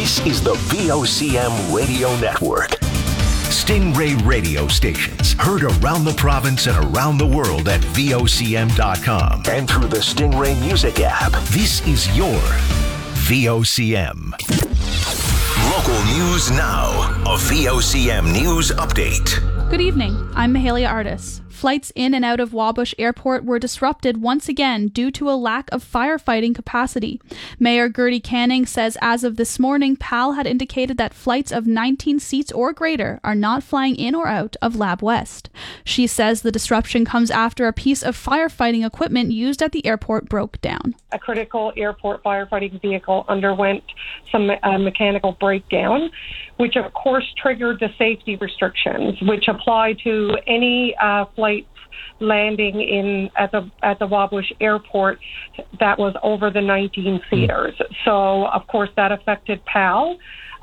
This is the VOCM Radio Network. Stingray radio stations heard around the province and around the world at VOCM.com and through the Stingray Music app. This is your VOCM. Local news now. A VOCM news update. Good evening. I'm Mahalia Artis. Flights in and out of Wabush Airport were disrupted once again due to a lack of firefighting capacity. Mayor Gertie Canning says as of this morning, PAL had indicated that flights of 19 seats or greater are not flying in or out of Lab West. She says the disruption comes after a piece of firefighting equipment used at the airport broke down. A critical airport firefighting vehicle underwent some mechanical breakdown, which of course triggered the safety restrictions, which apply to any flights landing at the Wabush Airport that was over the 19 seaters. So of course that affected PAL.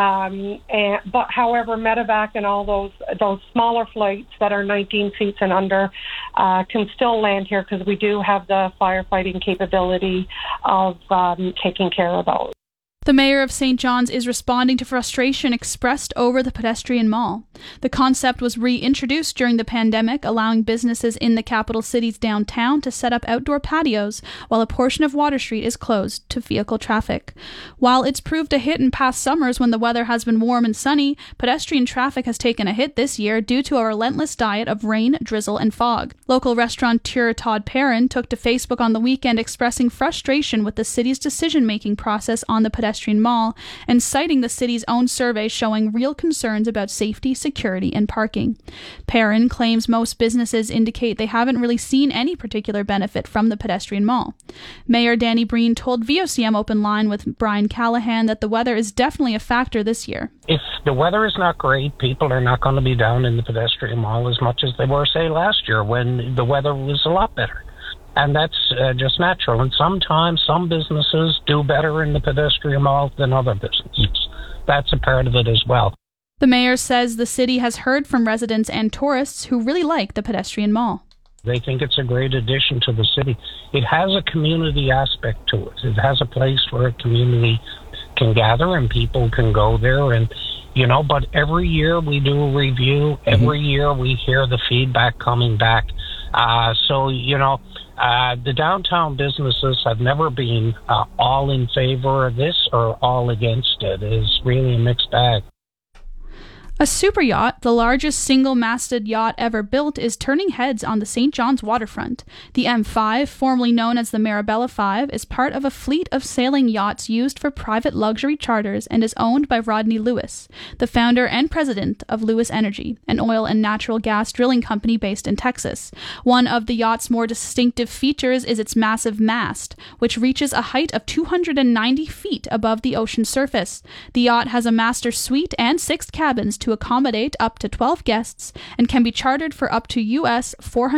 But however, Medevac and all those smaller flights that are 19 seats and under can still land here because we do have the firefighting capability of taking care of those. The mayor of St. John's is responding to frustration expressed over the pedestrian mall. The concept was reintroduced during the pandemic, allowing businesses in the capital city's downtown to set up outdoor patios while a portion of Water Street is closed to vehicle traffic. While it's proved a hit in past summers when the weather has been warm and sunny, pedestrian traffic has taken a hit this year due to a relentless diet of rain, drizzle, and fog. Local restaurateur Todd Perrin took to Facebook on the weekend expressing frustration with the city's decision-making process on the pedestrian mall and citing the city's own survey showing real concerns about safety, security, and parking. Perrin claims most businesses indicate they haven't really seen any particular benefit from the pedestrian mall. Mayor Danny Breen told VOCM Open Line with Brian Callahan that the weather is definitely a factor this year. If the weather is not great, people are not going to be down in the pedestrian mall as much as they were, say, last year when the weather was a lot better. And that's just natural. And sometimes some businesses do better in the pedestrian mall than other businesses. That's a part of it as well. The mayor says the city has heard from residents and tourists who really like the pedestrian mall. They think it's a great addition to the city. It has a community aspect to it. It has a place where a community can gather and people can go there. And, but every year we do a review. Every year we hear the feedback coming back. The downtown businesses have never been all in favor of this or all against it. It's really a mixed bag. A super yacht, the largest single-masted yacht ever built, is turning heads on the St. John's waterfront. The M5, formerly known as the Marabella 5, is part of a fleet of sailing yachts used for private luxury charters and is owned by Rodney Lewis, the founder and president of Lewis Energy, an oil and natural gas drilling company based in Texas. One of the yacht's more distinctive features is its massive mast, which reaches a height of 290 feet above the ocean surface. The yacht has a master suite and 6 cabins to accommodate up to 12 guests and can be chartered for up to US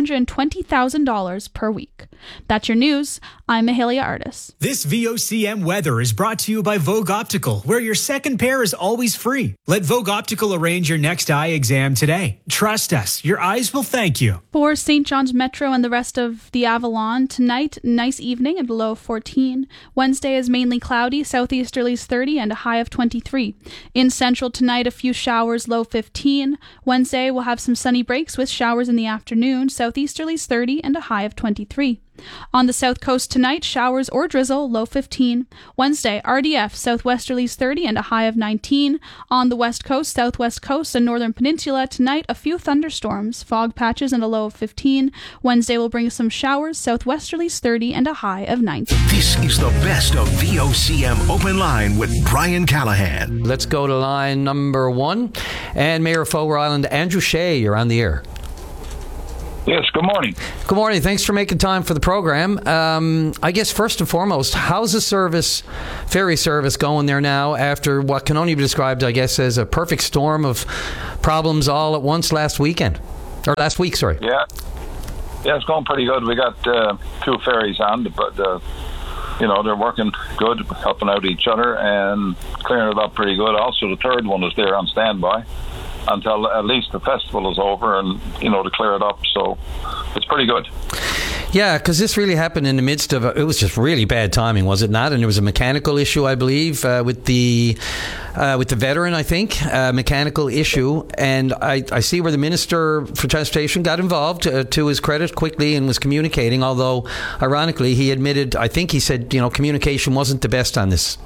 $420,000 per week. That's your news. I'm Mahalia Artis. This VOCM weather is brought to you by Vogue Optical, where your second pair is always free. Let Vogue Optical arrange your next eye exam today. Trust us, your eyes will thank you. For St. John's Metro and the rest of the Avalon, tonight, nice evening and low 14. Wednesday is mainly cloudy, southeasterlies 30 and a high of 23. In Central tonight, a few showers, low 15. Wednesday, we'll have some sunny breaks with showers in the afternoon, southeasterlies 30 and a high of 23. On the south coast tonight, showers or drizzle, low 15. Wednesday, RDF, southwesterlies 30 and a high of 19. On the west coast, southwest coast, and northern peninsula, tonight a few thunderstorms, fog patches and a low of 15. Wednesday will bring some showers, southwesterlies 30 and a high of 19. This is the best of VOCM Open Line with Brian Callahan. Let's go to line number 1. And Mayor of Fogo Island, Andrew Shea, you're on the air. Yes, good morning. Good morning. Thanks for making time for the program. I guess first and foremost, how's the ferry service going there now after what can only be described, I guess, as a perfect storm of problems all at once last week, sorry. Yeah, it's going pretty good. We got 2 ferries on, but they're working good, helping out each other and clearing it up pretty good. Also, the third one is there on standby until at least the festival is over and, to clear it up. So it's pretty good. Yeah, because this really happened in the midst of it was just really bad timing, was it not? And there was a mechanical issue, I believe, with the with the veteran, I think, mechanical issue. And I see where the Minister for Transportation got involved, to his credit, quickly, and was communicating, although, ironically, he admitted, I think he said, communication wasn't the best on this.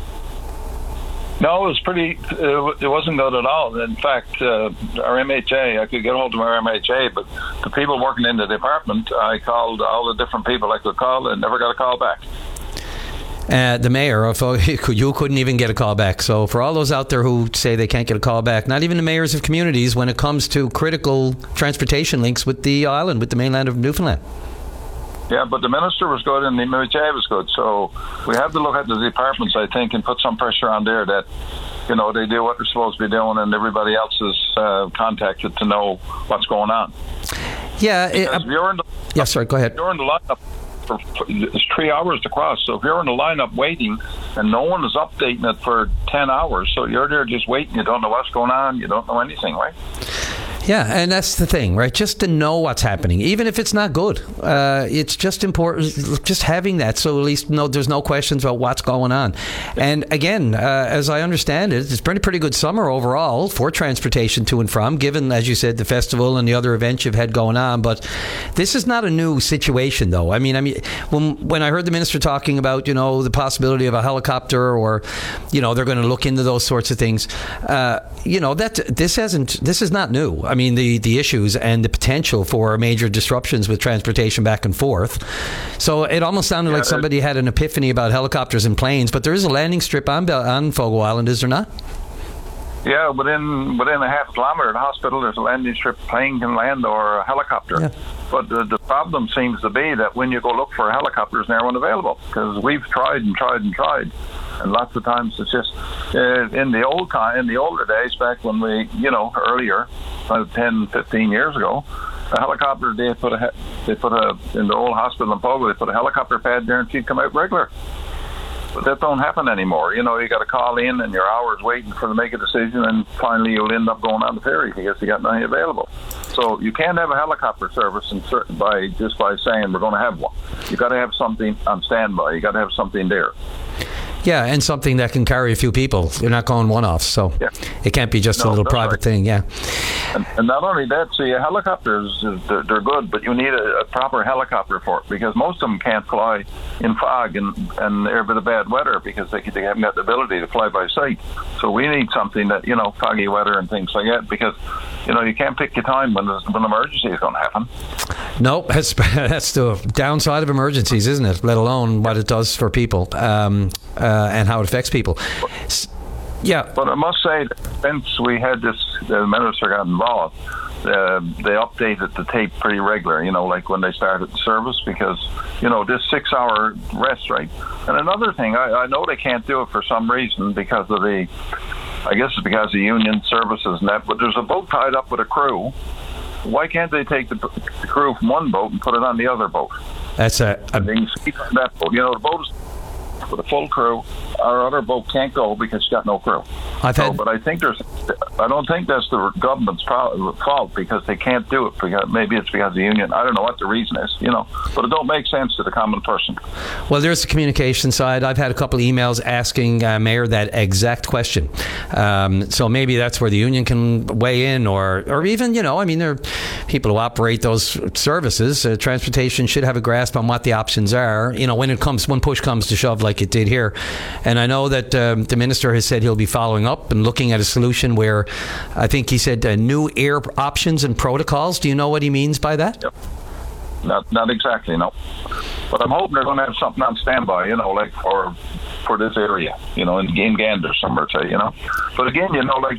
No, it wasn't good at all. In fact, our MHA, I could get hold of our MHA, but the people working in the department, I called all the different people I could call and never got a call back. The mayor, you couldn't even get a call back. So for all those out there who say they can't get a call back, not even the mayors of communities when it comes to critical transportation links with the island, with the mainland of Newfoundland. Yeah, but the minister was good and the MHA was good. So we have to look at the departments, I think, and put some pressure on there that, they do what they're supposed to be doing and everybody else is contacted to know what's going on. Yeah. Sorry, go ahead. You're in the lineup it's 3 hours to cross. So if you're in the lineup waiting and no one is updating it for 10 hours, so you're there just waiting, you don't know what's going on, you don't know anything, right? Yeah, and that's the thing, right? Just to know what's happening, even if it's not good. It's just important, just having that, so at least there's no questions about what's going on. And again, as I understand it, it's been a pretty good summer overall for transportation to and from, given, as you said, the festival and the other events you've had going on. But this is not a new situation, though. I mean, when I heard the minister talking about, the possibility of a helicopter, or, they're going to look into those sorts of things, this is not new. I mean, the issues and the potential for major disruptions with transportation back and forth. So it almost sounded like somebody had an epiphany about helicopters and planes, but there is a landing strip on Fogo Island, is there not? Yeah, within a half kilometre of the hospital, there's a landing strip. Plane can land or a helicopter. Yeah. But the problem seems to be that when you go look for helicopters, they're unavailable, because we've tried and tried and tried. And lots of times it's just in the older days, back when we, earlier, 10, 15 years ago, a helicopter, they put in the old hospital in Fogo, they put a helicopter pad there and she'd come out regular. But that don't happen anymore. You got to call in and your hours waiting to make a decision, and finally you'll end up going on the ferry because you got nothing available. So you can't have a helicopter service by saying we're going to have one. You got to have something on standby. You got to have something there. Yeah, and something that can carry a few people. You're not going one-offs, so It can't be just a little private thing, yeah. And not only that, helicopters, they're good, but you need a proper helicopter for it, because most of them can't fly in fog and a bit of bad weather, because they haven't got the ability to fly by sight. So we need something that, foggy weather and things like that, because, you can't pick your time when an emergency is going to happen. No, that's the downside of emergencies, isn't it? Let alone what it does for people. And how it affects people. Yeah. But I must say that since we had the minister got involved, they updated the tape pretty regular, like when they started the service, because, this 6-hour rest, right? And another thing, I know they can't do it for some reason because of I guess it's because of union services and that, but there's a boat tied up with a crew. Why can't they take the crew from one boat and put it on the other boat? That's they can sleep on that boat. The boat is with a full crew. Our other boat can't go because it's got no crew. But I don't think that's the government's fault, because they can't do it. Because maybe it's because of the union. I don't know what the reason is, but it don't make sense to the common person. Well, there's the communication side. I've had a couple of emails asking Mayor that exact question. So maybe that's where the union can weigh in, or even, there are people who operate those services. Transportation should have a grasp on what the options are, when push comes to shove, like it did here. And I know that the minister has said he'll be following up and looking at a solution where, I think he said, new air options and protocols. Do you know what he means by that? Yep. Not exactly, no. But I'm hoping they're going to have something on standby, like for this area, in Gander somewhere, say, But again,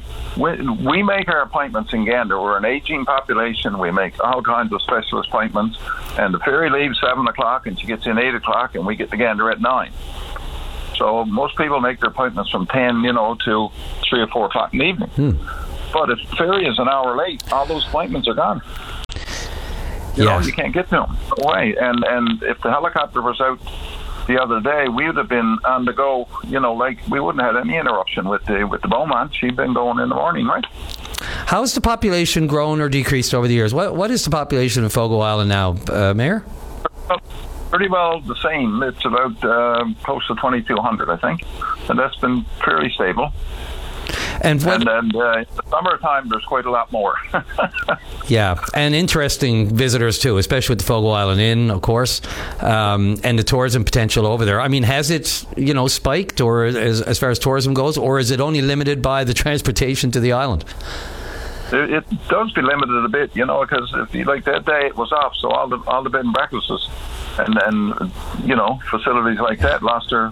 we make our appointments in Gander. We're an aging population. We make all kinds of specialist appointments. And the ferry leaves 7 o'clock and she gets in 8 o'clock and we get to Gander at 9. So most people make their appointments from 10, to 3 or 4 o'clock in the evening. But if the ferry is an hour late, all those appointments are gone. You can't get to them. No way. And if the helicopter was out the other day, we would have been on the go, we wouldn't have had any interruption with the Beaumont. She'd been going in the morning, right? How has the population grown or decreased over the years? What is the population of Fogo Island now, Mayor? Pretty well the same. It's about close to 2,200, I think. And that's been fairly stable. And in the summertime, there's quite a lot more. Yeah, and interesting visitors too, especially with the Fogo Island Inn, of course, and the tourism potential over there. I mean, has it, spiked, or as far as tourism goes, or is it only limited by the transportation to the island? It does be limited a bit, because like that day it was off, so all the bed and breakfasts and facilities like that lost their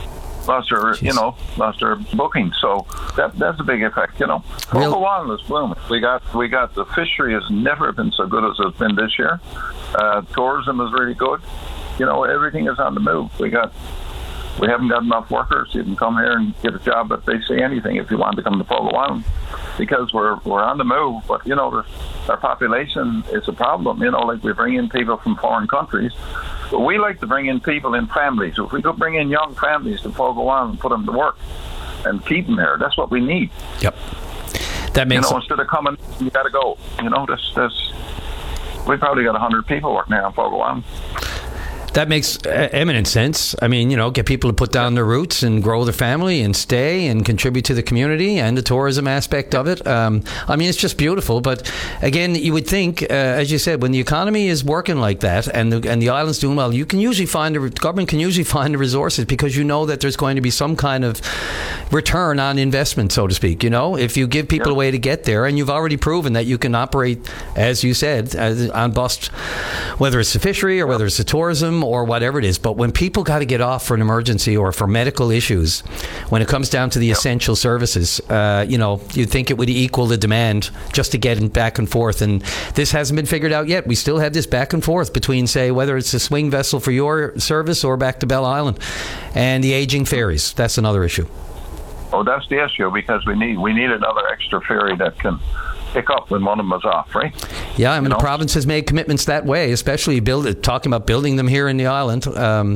booking. So that's a big effect. Fogo Island is blooming. We got the fishery has never been so good as it's been this year. Tourism is really good. Everything is on the move. We haven't got enough workers. You can come here and get a job at basically anything if you want to come to Fogo Island, because we're on the move. But our population is a problem. Like we bring in people from foreign countries, but we like to bring in people in families. If we could bring in young families to Fogo Island and put them to work and keep them there, that's what we need. Yep, that makes instead of coming, you got to go. We probably got 100 people working here on Fogo Island. That makes eminent sense. I mean, get people to put down their roots and grow their family and stay and contribute to the community and the tourism aspect of it. I mean, it's just beautiful. But again, you would think, as you said, when the economy is working like that and the island's doing well, you can usually the government can usually find the resources, because that there's going to be some kind of return on investment, so to speak. If you give people a way to get there, and you've already proven that you can operate, as you said, on bust, whether it's the fishery or whether it's the tourism or whatever it is. But when people got to get off for an emergency or for medical issues, when it comes down to the essential services, you'd think it would equal the demand just to get back and forth. And this hasn't been figured out yet. We still have this back and forth between, say, whether it's a swing vessel for your service or back to Bell Island, and the aging ferries. That's another issue. Oh, that's the issue, because we need another extra ferry that can pick up when one of them is off, right? Yeah, I mean, the province has made commitments that way, especially talking about building them here in the island.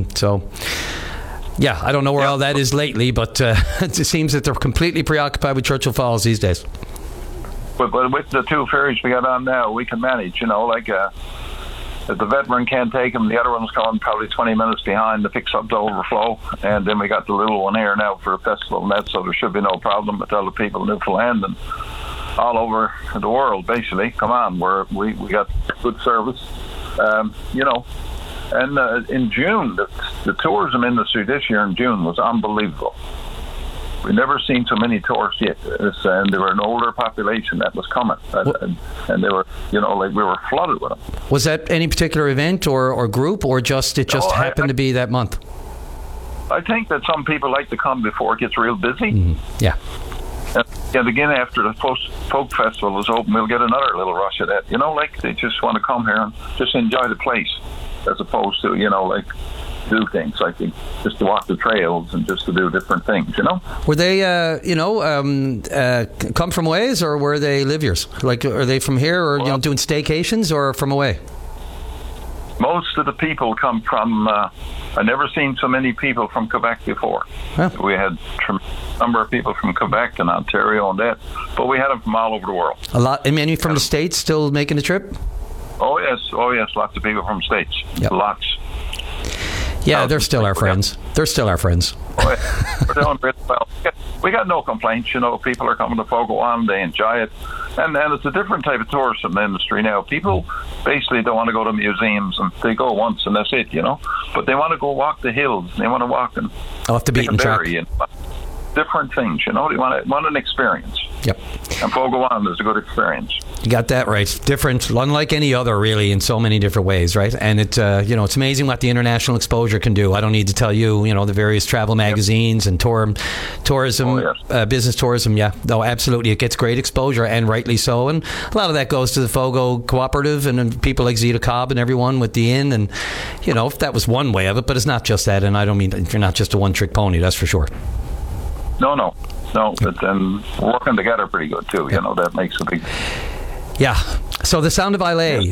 Yeah, I don't know where all that is lately, but it seems that they're completely preoccupied with Churchill Falls these days. But with the two ferries we got on now, we can manage, if the veteran can't take them, the other one's coming probably 20 minutes behind to fix up the overflow. And then we got the little one here now for a festival and that, so there should be no problem to tell the people in Newfoundland and all over the world, basically, come on, we got good service, And in June, the tourism industry this year in June was unbelievable. We've never seen so many tourists yet, and they were an older population that was coming, and they were, we were flooded with them. Was that any particular event or group, or just happened to be that month? I think that some people like to come before it gets real busy. Mm-hmm. Yeah. And again, after the folk festival is open, we'll get another little rush of that. They just want to come here and just enjoy the place, as opposed to, do things just to walk the trails and just to do different things. Were they, come from ways, or were they liviers? Are they from here, or doing staycations, or from away? Most of the people come from. I've never seen so many people from Quebec before. Huh. We had a tremendous number of people from Quebec and Ontario and that, but we had them from all over the world. A lot. I mean, from the States still making the trip? Oh yes, lots of people from the States. Yep. Lots. Yeah, they're still our friends. They're still our friends. Oh, yeah. We're doing really well. We got no complaints. People are coming to Fogo Island. They enjoy it. And it's a different type of tourism industry now. People basically don't want to go to museums, and they go once and that's it, But they want to go walk the hills. And they want to walk and off the beaten track. And different things, They want an experience. Yep. And Fogo Island is a good experience. You got that right. Different, unlike any other, really, in so many different ways, right? And it, it's amazing what the international exposure can do. I don't need to tell you, the various travel magazines and tourism, business tourism. Yeah, no, absolutely, it gets great exposure, and rightly so. And a lot of that goes to the Fogo Cooperative and people like Zita Cobb and everyone with the inn. And if that was one way of it, but it's not just that. And I don't mean you're not just a one-trick pony. That's for sure. No, but then working together pretty good too. That makes a big. Yeah. So the Sound of Islay,